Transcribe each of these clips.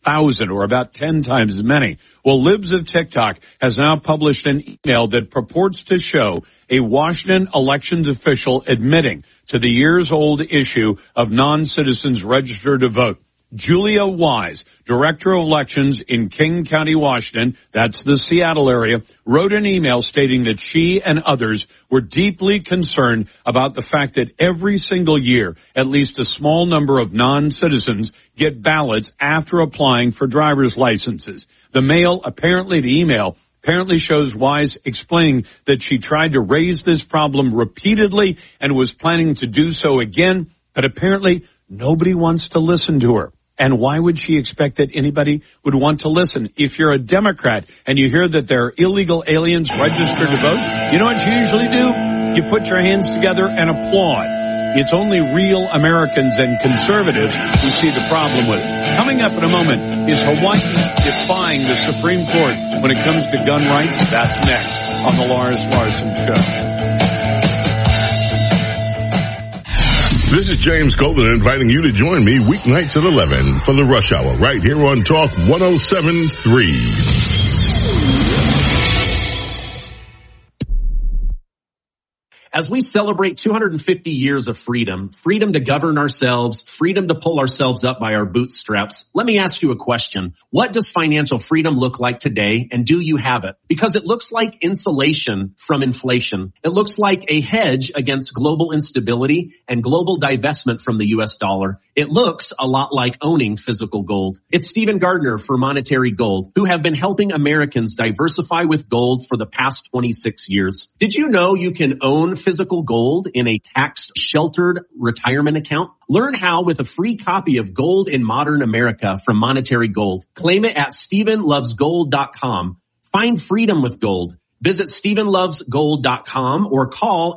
1,000, or about 10 times as many. Well, Libs of TikTok has now published an email that purports to show a Washington elections official admitting to the years-old issue of non-citizens registered to vote. Julia Wise, Director of Elections in King County, Washington, that's the Seattle area, wrote an email stating that she and others were deeply concerned about the fact that every single year, at least a small number of non-citizens get ballots after applying for driver's licenses. The email apparently shows Wise explaining that she tried to raise this problem repeatedly and was planning to do so again, but apparently nobody wants to listen to her. And why would she expect that anybody would want to listen? If you're a Democrat and you hear that there are illegal aliens registered to vote, you know what you usually do? You put your hands together and applaud. It's only real Americans and conservatives who see the problem with it. Coming up in a moment, is Hawaii defying the Supreme Court when it comes to gun rights? That's next on the Lars Larson Show. This is James Golden inviting you to join me weeknights at 11 for the Rush Hour right here on Talk 107.3. As we celebrate 250 years of freedom, freedom to govern ourselves, freedom to pull ourselves up by our bootstraps, let me ask you a question. What does financial freedom look like today, and do you have it? Because it looks like insulation from inflation. It looks like a hedge against global instability and global divestment from the U.S. dollar. It looks a lot like owning physical gold. It's Stephen Gardner for Monetary Gold, who have been helping Americans diversify with gold for the past 26 years. Did you know you can own physical gold in a tax-sheltered retirement account? Learn how with a free copy of Gold in Modern America from Monetary Gold. Claim it at StephenLovesGold.com. Find freedom with gold. Visit StephenLovesGold.com or call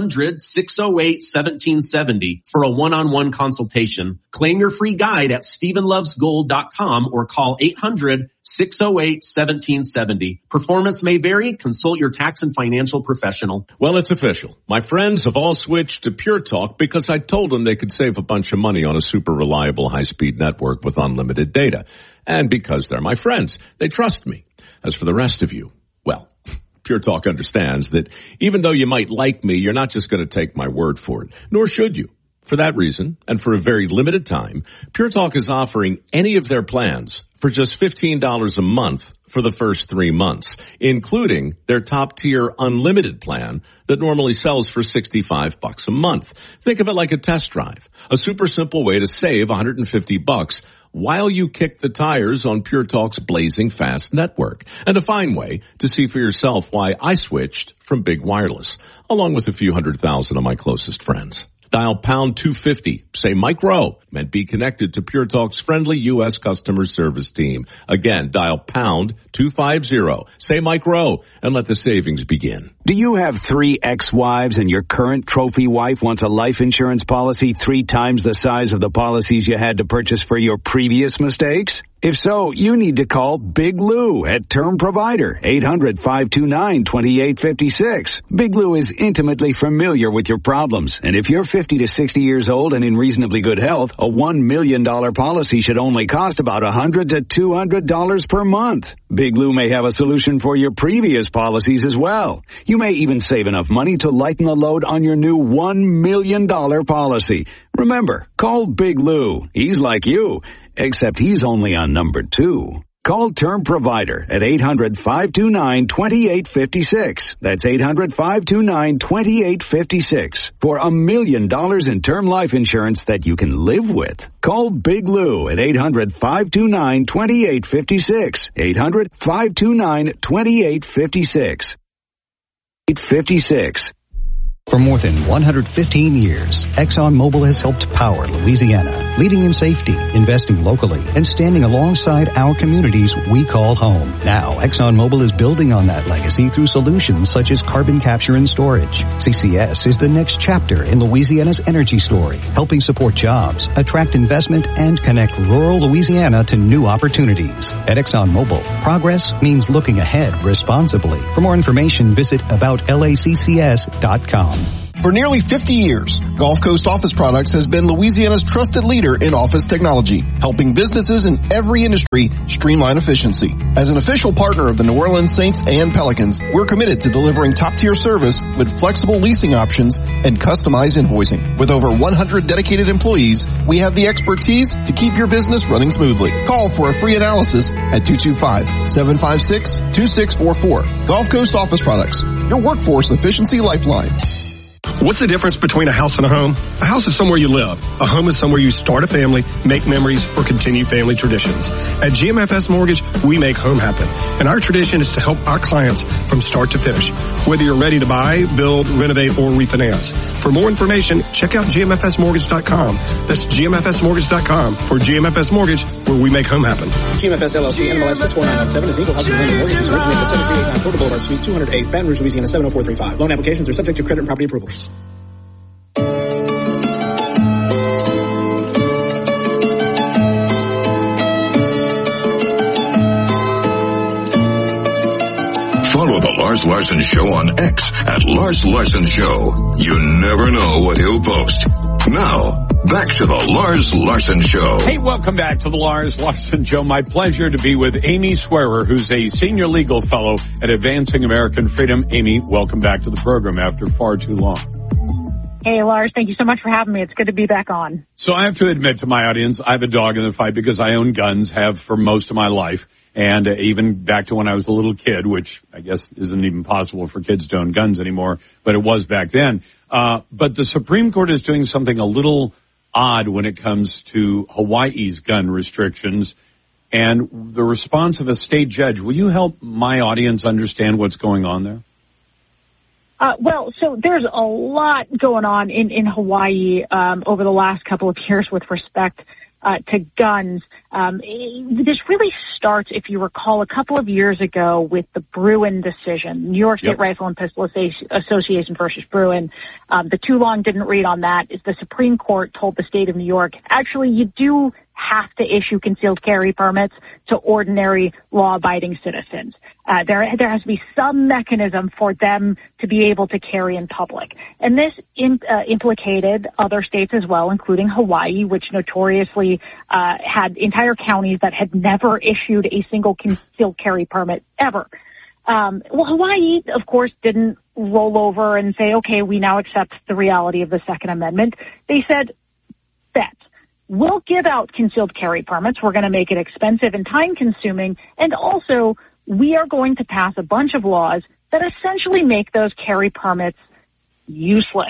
800-608-1770 for a one-on-one consultation. Claim your free guide at StephenLovesGold.com or call 800-608-1770. Performance may vary. Consult your tax and financial professional. Well, it's official. My friends have all switched to Pure Talk because I told them they could save a bunch of money on a super reliable high-speed network with unlimited data. And because they're my friends, they trust me. As for the rest of you, well, Pure Talk understands that even though you might like me, you're not just going to take my word for it, nor should you. For that reason, and for a very limited time, Pure Talk is offering any of their plans for just $15 a month for the first 3 months, including their top-tier unlimited plan that normally sells for $65 a month. Think of it like a test drive, a super simple way to save $150 while you kick the tires on Pure Talk's blazing fast network, and a fine way to see for yourself why I switched from big wireless, along with a few 100,000 of my closest friends. Dial pound 250, say Mike Rowe, and be connected to Pure Talk's friendly U.S. customer service team. Again, dial pound 250, say Mike Rowe, and let the savings begin. Do you have 3 ex-wives and your current trophy wife wants a life insurance policy 3 times the size of the policies you had to purchase for your previous mistakes? If so, you need to call Big Lou at Term Provider, 800-529-2856. Big Lou is intimately familiar with your problems, and if you're 50 to 60 years old and in reasonably good health, a $1 million policy should only cost about $100 to $200 per month. Big Lou may have a solution for your previous policies as well. You may even save enough money to lighten the load on your new $1 million policy. Remember, call Big Lou. He's like you, except he's only on number 2. Call Term Provider at 800-529-2856. That's 800-529-2856 for $1 million in term life insurance that you can live with. Call Big Lou at 800-529-2856. 800-529-2856. 856. For more than 115 years, ExxonMobil has helped power Louisiana, leading in safety, investing locally, and standing alongside our communities we call home. Now, ExxonMobil is building on that legacy through solutions such as carbon capture and storage. CCS is the next chapter in Louisiana's energy story, helping support jobs, attract investment, and connect rural Louisiana to new opportunities. At ExxonMobil, progress means looking ahead responsibly. For more information, visit aboutlaccs.com. GulfCoastOfficeProducts.com. For nearly 50 years, Gulf Coast Office Products has been Louisiana's trusted leader in office technology, helping businesses in every industry streamline efficiency. As an official partner of the New Orleans Saints and Pelicans, we're committed to delivering top-tier service with flexible leasing options and customized invoicing. With over 100 dedicated employees, we have the expertise to keep your business running smoothly. Call for a free analysis at 225-756-2644. Gulf Coast Office Products, your workforce efficiency lifeline. What's the difference between a house and a home? A house is somewhere you live. A home is somewhere you start a family, make memories, or continue family traditions. At GMFS Mortgage, we make home happen. And our tradition is to help our clients from start to finish. Whether you're ready to buy, build, renovate, or refinance. For more information, check out GMFSmortgage.com. That's GMFSmortgage.com for GMFS Mortgage, where we make home happen. GMFS LLC, NMLS 64997 is equal housing lender mortgages originated at 7389 Florida Boulevard, Suite 208, Baton Rouge, Louisiana 70435. Loan applications are subject to credit and property approvals. Follow the Lars Larson Show on X at Lars Larson Show. You never know what he'll post. Now, back to the Lars Larson Show. Hey, welcome back to the Lars Larson Show. My pleasure to be with Amy Swearer, who's a senior legal fellow at Advancing American Freedom. Amy, welcome back to the program after far too long. Hey, Lars, thank you so much for having me. It's good to be back on. So I have to admit to my audience, I have a dog in the fight because I own guns, have for most of my life. And even back to when I was a little kid, which I guess isn't even possible for kids to own guns anymore, but it was back then. But the Supreme Court is doing something a little odd when it comes to Hawaii's gun restrictions and the response of a state judge. Will you help my audience understand what's going on there? Well, so there's a lot going on in Hawaii over the last couple of years with respect to guns. This really starts, if you recall, a couple of years ago with the Bruen decision, New York State Rifle and Pistol Association versus Bruen. The too long didn't read on that is the Supreme Court told the state of New York, actually, you do have to issue concealed carry permits to ordinary law-abiding citizens. There has to be some mechanism for them to be able to carry in public. And this implicated other states as well, including Hawaii, which notoriously had entire counties that had never issued a single concealed carry permit ever. Well, Hawaii, of course, didn't roll over and say, okay, we now accept the reality of the Second Amendment. They said, bet. We'll give out concealed carry permits. We're going to make it expensive and time-consuming, and also we are going to pass a bunch of laws that essentially make those carry permits useless.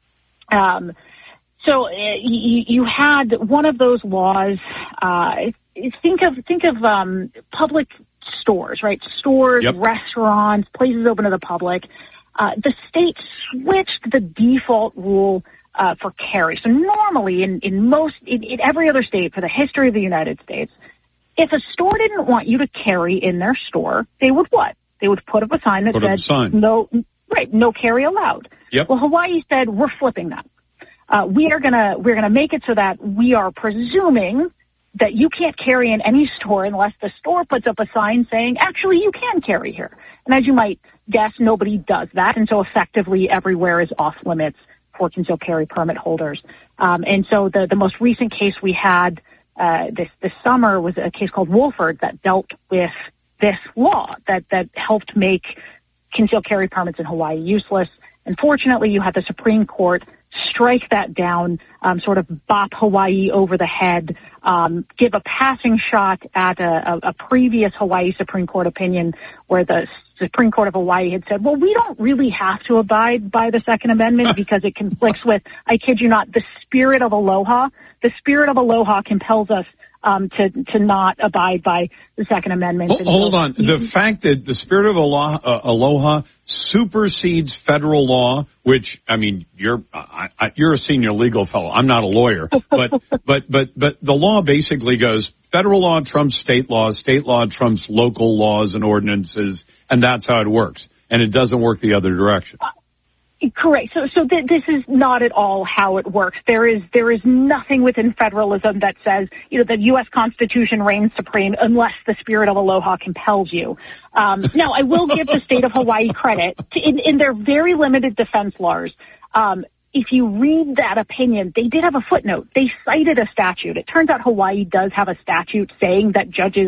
So you had one of those laws. Think of public stores, right? Stores, restaurants, places open to the public. The state switched the default rule for carry. So normally in every other state for the history of the United States, if a store didn't want you to carry in their store, they would what? They would put up a sign that said no carry allowed. Well, Hawaii said we're flipping that. We're gonna make it so that we are presuming that you can't carry in any store unless the store puts up a sign saying, actually, you can carry here. And as you might guess, nobody does that. And so effectively everywhere is off limits for concealed carry permit holders. And so the most recent case we had this summer was a case called Wolford that dealt with this law that helped make concealed carry permits in Hawaii useless. Unfortunately, you had the Supreme Court strike that down, sort of bop Hawaii over the head, give a passing shot at a previous Hawaii Supreme Court opinion where the Supreme Court of Hawaii had said, well, we don't really have to abide by the Second Amendment because it conflicts with, I kid you not, the spirit of aloha. The spirit of aloha compels us to not abide by the Second Amendment. Hold on. The fact that the spirit of aloha supersedes federal law, which, I mean, you're a senior legal fellow. I'm not a lawyer, but the law basically goes federal law trumps state law trumps local laws and ordinances, and that's how it works. And it doesn't work the other direction. Correct. So this is not at all how it works. There is nothing within federalism that says, the U.S. Constitution reigns supreme unless the spirit of aloha compels you. Now, I will give the state of Hawaii credit in their very limited defense laws. If you read that opinion, they did have a footnote. They cited a statute. It turns out Hawaii does have a statute saying that judges